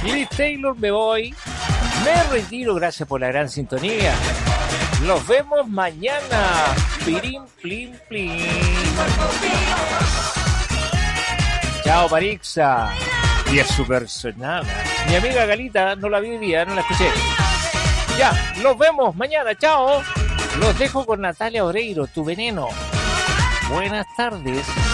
Liz Taylor, me voy. Me retiro, gracias por la gran sintonía. Nos vemos mañana. Pirim, plim, plim. Chao, Marixa. Y es su personal. Mi amiga Galita, no la vi hoy día, no la escuché. Ya, nos vemos mañana. Chao. Los dejo con Natalia Oreiro, Tu Veneno. Buenas tardes.